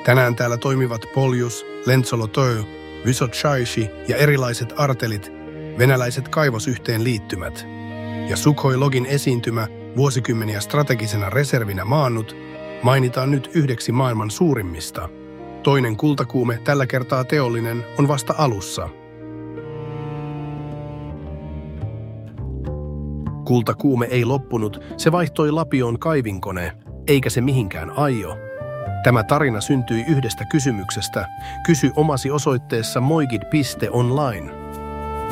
Tänään täällä toimivat Poljus, Lentsolotöö, Vysotsaishi ja erilaiset artelit, venäläiset kaivosyhteenliittymät. Ja Sukhoi-login esiintymä, vuosikymmeniä strategisena reservinä maannut, mainitaan nyt yhdeksi maailman suurimmista. Toinen kultakuume, tällä kertaa teollinen, on vasta alussa. Kultakuume ei loppunut, se vaihtoi Lapioon kaivinkone, eikä se mihinkään aio. Tämä tarina syntyi yhdestä kysymyksestä. Kysy omasi osoitteessa moigid.online.